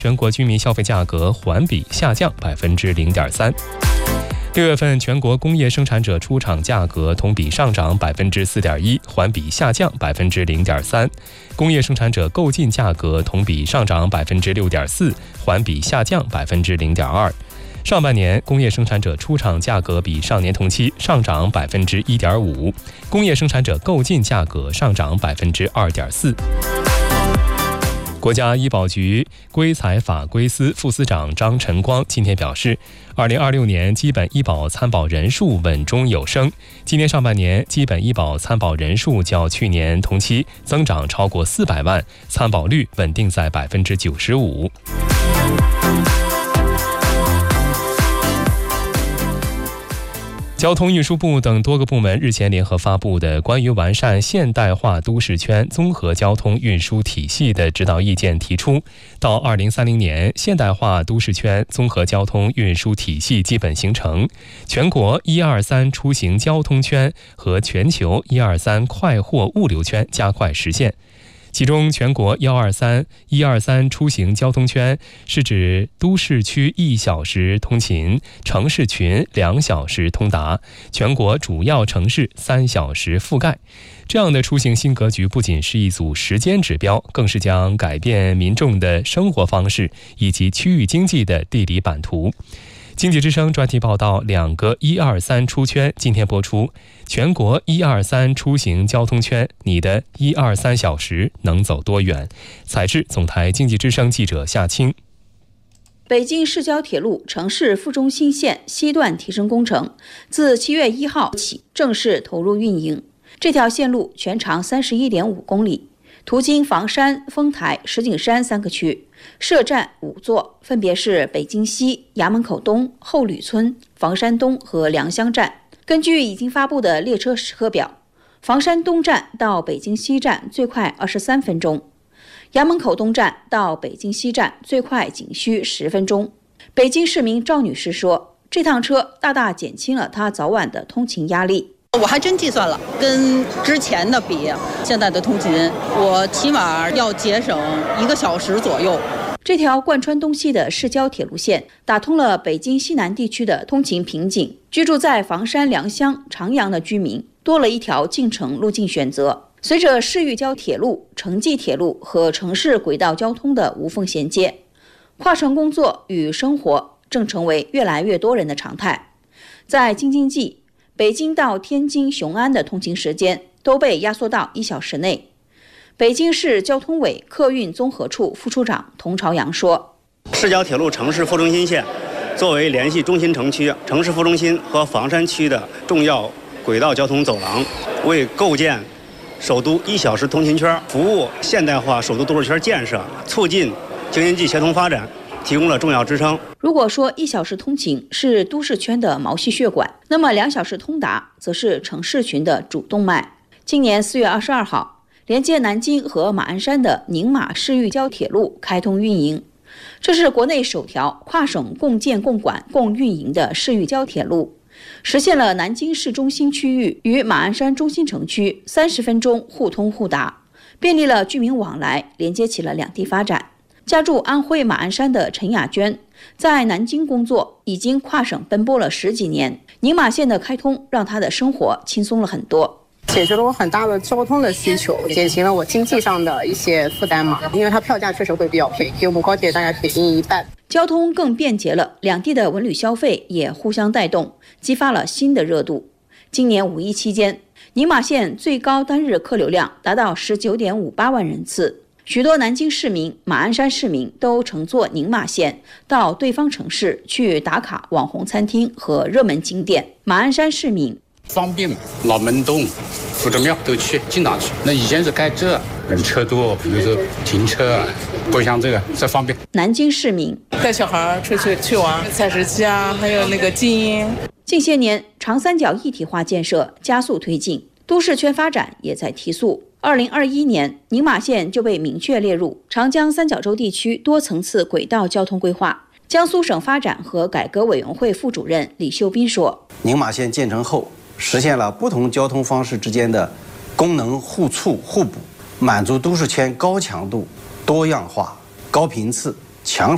全国居民消费价格环比下降0.3%。6月份全国工业生产者出厂价格同比上涨4.1%，环比下降0.3%。工业生产者购进价格同比上涨6.4%，环比下降0.2%。上半年工业生产者出厂价格比上年同期上涨1.5%，工业生产者购进价格上涨2.4%。国家医保局规财法规司副司长张晨光今天表示，2026年基本医保参保人数稳中有升，今年上半年基本医保参保人数较去年同期增长超过400万，参保率稳定在95%。交通运输部等多个部门日前联合发布的关于完善现代化都市圈综合交通运输体系的指导意见提出，到2030年，现代化都市圈综合交通运输体系基本形成，全国123出行交通圈和全球123快货物流圈加快实现。其中，全国123出行交通圈是指都市区1小时通勤，城市群2小时通达，全国主要城市3小时覆盖。这样的出行新格局不仅是一组时间指标，更是将改变民众的生活方式以及区域经济的地理版图。经济之声专题报道，2个123出圈今天播出。全国123出行交通圈，你的123小时能走多远？采制总台经济之声记者夏青。 北京市郊铁路城市副中心线西段提升工程自7月1号起正式投入运营。这条线路全长31.5公里，途经房山、丰台、石景山3个区，设站5座，分别是北京西、衙门口东、后吕村、房山东和良乡站。根据已经发布的列车时刻表，房山东站到北京西站最快23分钟，衙门口东站到北京西站最快仅需10分钟。北京市民赵女士说，这趟车大大减轻了她早晚的通勤压力。 我还真计算了，跟之前的比，现在的通勤我起码要节省1个小时左右。 这条贯穿东西的市郊铁路线打通了北京西南地区的通勤瓶颈，居住在房山、良乡、长阳的居民多了一条进城路径选择。随着市域郊铁路、城际铁路和城市轨道交通的无缝衔接，跨城工作与生活正成为越来越多人的常态。在京津冀，北京到天津、雄安的通勤时间都被压缩到1小时内。北京市交通委客运综合处副处长童朝阳说， 市郊铁路城市副中心线作为联系中心城区、城市副中心和房山区的重要轨道交通走廊，为构建首都1小时通勤圈、服务现代化首都都市圈建设、促进京津冀协同发展提供了重要支撑。 如果说1小时通勤是都市圈的毛细血管，那么2小时通达则是城市群的主动脉。今年4月22号，连接南京和马鞍山的宁马市域郊铁路开通运营，这是国内首条跨省共建共管共运营的市域郊铁路，实现了南京市中心区域与马鞍山中心城区30分钟互通互达，便利了居民往来，连接起了两地发展。家住安徽马鞍山的陈雅娟在南京工作，已经跨省奔波了10几年，宁马线的开通让她的生活轻松了很多， 解决了我很大的交通的需求，减轻了我经济上的一些负担嘛。因为它票价确实会比较便宜，比我们高铁大概便宜1半。 交通更便捷了，两地的文旅消费也互相带动，激发了新的热度。今年5一期间，宁马线最高单日客流量达到19.58万人次，许多南京市民、马鞍山市民都乘坐宁马线到对方城市去打卡网红餐厅和热门景点。马鞍山市民方便嘛，老门洞、福州庙都去，经常去。那以前是盖这人车多，比如说停车啊，不像这方便。 南京市民带小孩出去玩，采石矶啊，还有那个金鹰。 近些年，长三角一体化建设加速推进，都市圈发展也在提速。2021年，宁马线就被明确列入长江三角洲地区多层次轨道交通规划。江苏省发展和改革委员会副主任李秀斌说， 宁马线建成后，实现了不同交通方式之间的功能互促互补，满足都市圈高强度、多样化、高频次、强